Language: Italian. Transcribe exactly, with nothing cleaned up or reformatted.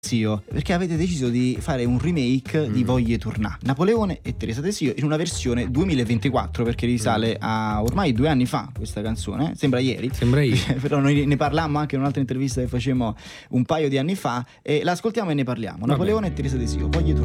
Sio, perché avete deciso di fare un remake mm. di Voglie Tournà, Napoleone e Teresa De Sio, in una versione duemilaventiquattro, perché risale a ormai due anni fa questa canzone, sembra ieri, sembra ieri. Però noi ne parlammo anche in un'altra intervista che facemmo un paio di anni fa, e l'ascoltiamo e ne parliamo. Napoleone e Teresa De Sio, Voglie Tournà.